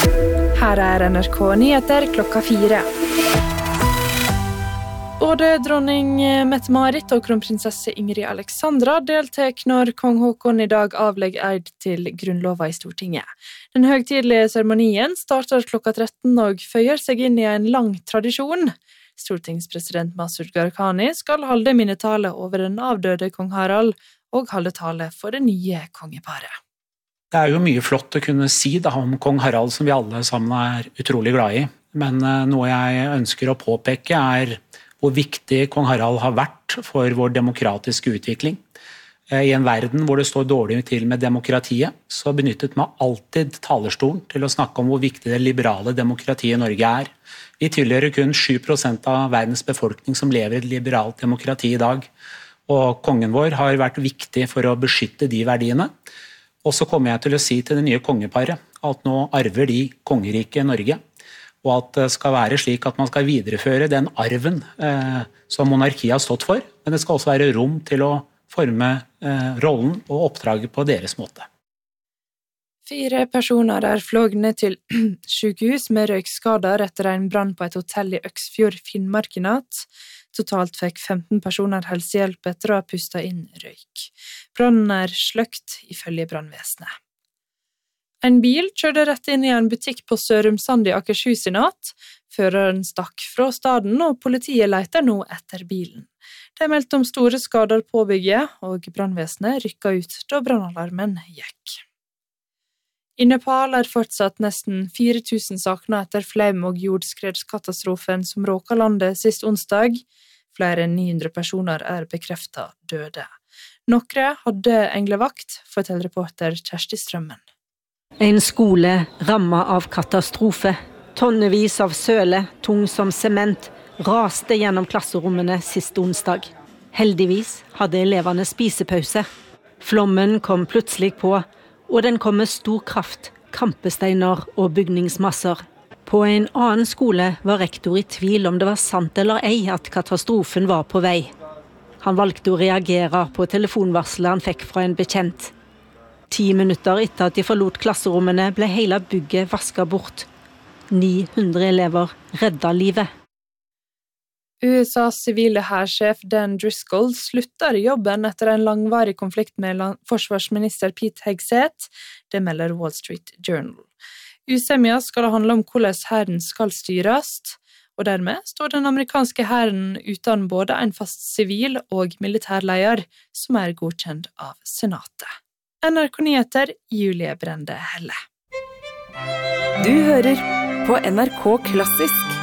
Her NRK Nyheter klokka 4. Både dronning Mette-Marit og kronprinsesse Ingrid Alexandra deltar når kong Håkon I dag avlegger eid til grunnlova I Stortinget. Den høgtidelige seremonien starter klokka 13 og føyer seg inn I en lang tradisjon. Stortingspresident Masud Gharahkhani skal holde minnetale over den avdøde kong Harald og holde tale for det nye kongeparet. Det jo mye flott å kunne si om kong Harald som vi alle sammen utrolig glad I, men noe jeg ønsker å påpeke hvor viktig kong Harald har vært for vår demokratiske utvikling. I en verden hvor det står dårlig til med demokratiet, så benyttet man alltid talerstolen til å snakke om hvor viktig det liberale demokratiet I Norge Vi tilhører kun 7% av verdens befolkning som lever I et liberalt demokrati I dag, og kongen vår har vært viktig for å beskytte de verdiene. Og så kommer jeg til å si til det nye kongeparet at nå arver de kongeriket Norge, og at det skal være slik at man skal videreføre den arven som monarkiet har stått for, men det skal også være rom til å forme rollen og oppdraget på deres måte. 4 personer flågne til sykehus med røykskader etter en brann på et hotell I Øksfjord, Finnmark I natt. Totalt fikk 15 personer helsehjelp etter å ha pustet inn røyk. Brannen sløkt ifølge brannvesenet. En bil kjørte rett inn I en butikk på Sørumsand I Akershus I natt. Føreren stakk fra staden, og politiet leter nå etter bilen. De meldte om store skader på bygget, og brannvesenet rykket ut da brannalarmen gikk. I Nepal fortsatt nesten 4000 savnet etter flaum- og jordskredskatastrofen som råket landet sist onsdag. Flere enn 900 personer bekreftet døde. Noen hadde englevakt, forteller reporter Kjersti Strømmen. En skole rammet av katastrofe. Tonnevis av søle, tung som sement, raste gjennom klasserommene sist onsdag. Heldigvis hadde elevene spisepause. Flommen kom plutselig på, og den kom med stor kraft, kampesteiner og bygningsmasser. På en annen skole var rektor I tvil om det var sant eller ei at katastrofen var på vei. Han valgte å reagere på telefonvarselet han fikk fra en bekjent. 10 minutter etter at de forlot klasserommene ble hele bygget vasket bort. 900 elever redda livet. USAs sivile hærsjef Dan Driscoll slutter jobben etter en langvarig konflikt med forsvarsminister Pete Hegseth, det melder Wall Street Journal. Usemja skal handle om hvordan hæren skal styres, og dermed står den amerikanske hæren uten både en fast sivil og militærleder, som godkjent av Senatet. NRK Nyheter, Julie Brende Helle. Du hører på NRK Klassisk.